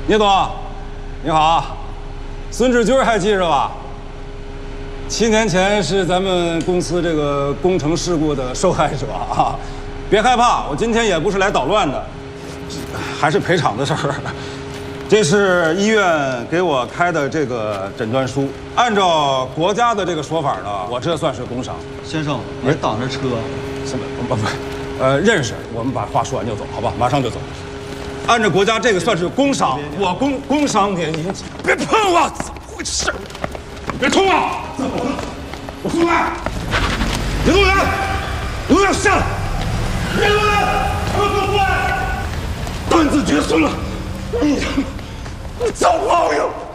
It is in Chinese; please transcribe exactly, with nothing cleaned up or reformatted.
聂总，你好，孙志军还记着吧？七年前是咱们公司这个工程事故的受害者啊，别害怕，我今天也不是来捣乱的，还是赔偿的事儿。这是医院给我开的这个诊断书，按照国家的这个说法呢，我这算是工伤。 先生，别挡着车。 什么？不不，呃，认识。我们把话说完就走，好吧？马上就走。按照国家这个算是工伤，我工工伤您您别碰我，怎么回事？别碰我！怎么了？我出来！别动人！都要下来！别动人！给我过来！断子绝孙了！你他妈，你造报应！